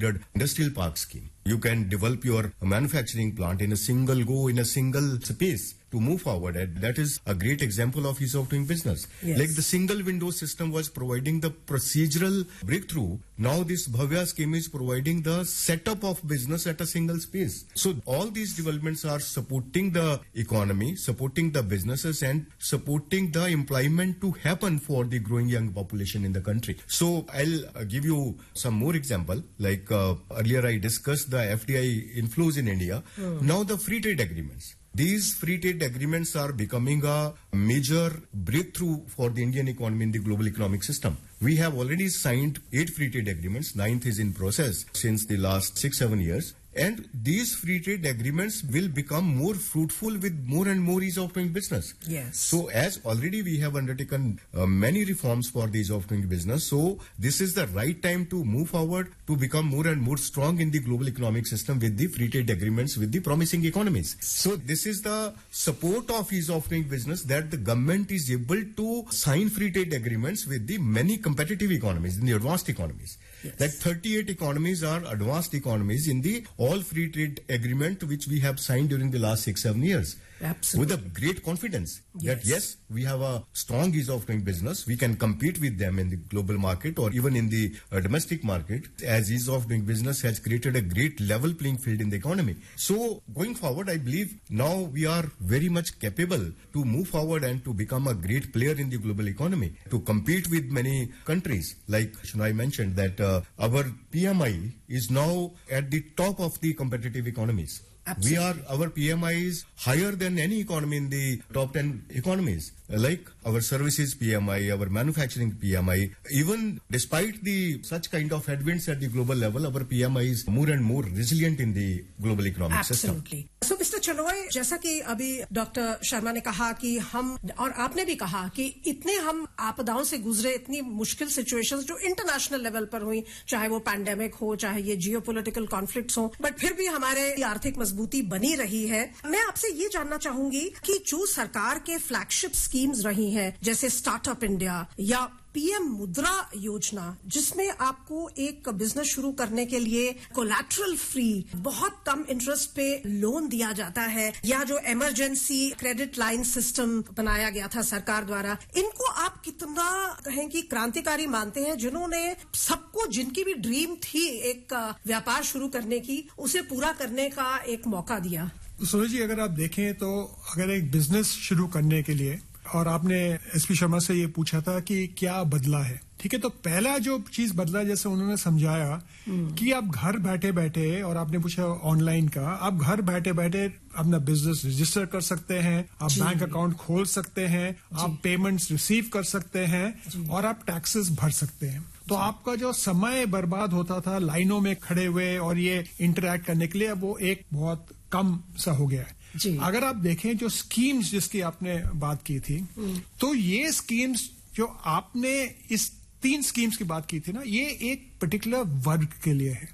considered industrial park scheme. You can develop your manufacturing plant in a single go, in a single space to move forward. And that is a great example of ease of doing business. Yes. Like the single window system was providing the procedural breakthrough. Now this Bhavya scheme is providing the setup of business at a single space. So all these developments are supporting the economy, supporting the businesses and supporting the employment to happen for the growing young population in the country. So I'll give you some more example. Like earlier I discussed the FDI inflows in India. Now the free trade agreements. These free trade agreements are becoming a major breakthrough for the Indian economy in the global economic system. We have already signed 8 free trade agreements. 9th is in process since the last 6-7 years. And these free trade agreements will become more fruitful with more and more ease of doing business. Yes. So as already we have undertaken many reforms for the ease of doing business. So this is the right time to move forward to become more and more strong in the global economic system with the free trade agreements with the promising economies. So this is the support of ease of doing business that the government is able to sign free trade agreements with the many competitive economies, in the advanced economies. Yes. Like 38 economies are advanced economies in the all free trade agreement which we have signed during the last 6-7 years. Absolutely. With a great confidence that Yes. yes, we have a strong ease of doing business. We can compete with them in the global market or even in the domestic market, as ease of doing business has created a great level playing field in the economy. So going forward, I believe now we are very much capable to move forward and to become a great player in the global economy, to compete with many countries. Like Shunai mentioned that our PMI is now at the top of the competitive economies. Absolutely. Our PMI is higher than any economy in the top 10 economies. Like our services PMI, our manufacturing PMI, even despite the such kind of headwinds at the global level, our PMI is more and more resilient in the global economic system. Absolutely. So Mr. Chanoy, जैसा कि अभी doctor Sharma ने कहा कि हम और आपने भी कहा कि इतने हम आपदाओं से गुजरे, इतनी मुश्किल सिचुएशंस जो इंटरनेशनल लेवल पर हुई, चाहे वो पैंडेमिक हो, चाहे ये जियोपॉलिटिकल कॉन्फ्लिक्ट्स हो, बट फिर भी हमारे आर्थिक मजबूती बनी रही है. मैं आपसे ये जानना चाहूंगी कि जो सरकार के फ्लैगशिप स्कीम्स रही हैं, जैसे स्टार्टअप इंडिया या पीएम मुद्रा योजना, जिसमें आपको एक बिजनेस शुरू करने के लिए कोलैटरल फ्री बहुत कम इंटरेस्ट पे लोन दिया जाता है, या जो इमरजेंसी क्रेडिट लाइन सिस्टम बनाया गया था सरकार द्वारा, इनको आप कितना कहें कि क्रांतिकारी मानते हैं, जिन्होंने सबको, जिनकी भी ड्रीम थी एक व्यापार शुरू करने की, उसे पूरा करने का एक मौका दिया? सूरज जी, अगर आप देखें तो अगर एक बिजनेस शुरू करने के लिए, और आपने एसपी शर्मा से ये पूछा था कि क्या बदला है, ठीक है, तो पहला जो चीज बदला, जैसे उन्होंने समझाया कि आप घर बैठे बैठे, और आपने पूछा ऑनलाइन का, आप घर बैठे बैठे अपना बिजनेस रजिस्टर कर सकते हैं, आप बैंक अकाउंट खोल सकते हैं, आप पेमेंट्स रिसीव कर सकते हैं, और आप टैक्सेस भर सकते हैं. तो आपका जो समय बर्बाद होता था लाइनों में खड़े हुए और ये इंटरैक्ट करने के लिए, अब वो एक बहुत कम सा हो गया है. अगर आप देखें जो स्कीम्स जिसकी आपने बात की थी, तो ये स्कीम्स जो आपने इस 3 स्कीम्स की बात की थी ना, ये एक पर्टिकुलर वर्ग के लिए है.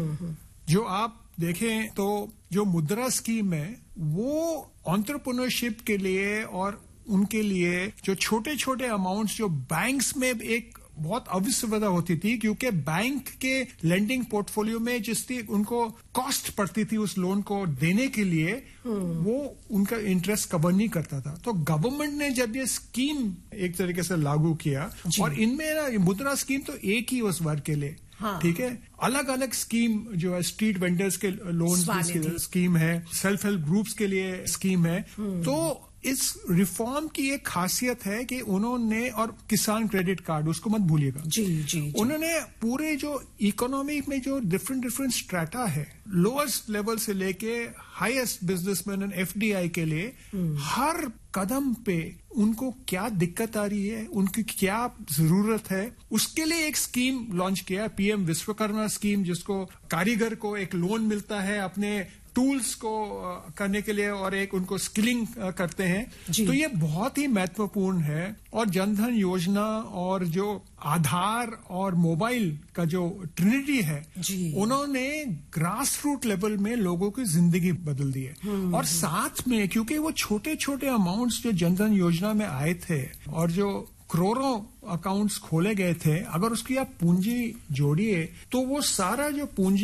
जो आप देखें तो जो मुद्रा स्कीम है वो एंटरप्रेन्योरशिप के लिए, और उनके लिए जो छोटे छोटे अमाउंट्स जो बैंक्स में एक बहुत अविस्वता होती थी, क्योंकि बैंक के लेंडिंग पोर्टफोलियो में जिसकी उनको कॉस्ट पड़ती थी उस लोन को देने के लिए, वो उनका इंटरेस्ट कवर नहीं करता था. तो गवर्नमेंट ने जब ये स्कीम एक तरीके से लागू किया, और इनमें ना मुद्रा स्कीम तो एक ही उस वर्ग के लिए, ठीक है, अलग अलग स्कीम जो है, स्ट्रीट वेंडर्स के लोन की स्कीम है, सेल्फ हेल्प ग्रुप्स के लिए स्कीम है. तो इस रिफॉर्म की एक खासियत है कि उन्होंने, और किसान क्रेडिट कार्ड उसको मत भूलिएगा, जी. उन्होंने पूरे जो इकोनॉमी में जो डिफरेंट स्ट्रेटा है, लोएस्ट लेवल से लेके हाईएस्ट बिजनेसमैन एंड एफडीआई के लिए, हर कदम पे उनको क्या दिक्कत आ रही है, उनकी क्या जरूरत है, उसके लिए एक स्कीम लॉन्च किया, पीएम विश्वकर्मा स्कीम, जिसको कारीगर को एक लोन मिलता है अपने टूल्स को करने के लिए, और एक उनको स्किलिंग करते हैं. तो ये बहुत ही महत्वपूर्ण है. और जनधन योजना और जो आधार और मोबाइल का जो ट्रिनिटी है, उन्होंने ग्रास रूट लेवल में लोगों की जिंदगी बदल दी है. और साथ में, क्योंकि वो छोटे छोटे अमाउंट्स जो जनधन योजना में आए थे और जो करोड़ों अकाउंट्स खोले गए थे, अगर उसकी आप पूंजी जोड़िए तो वो सारा जो पूंजी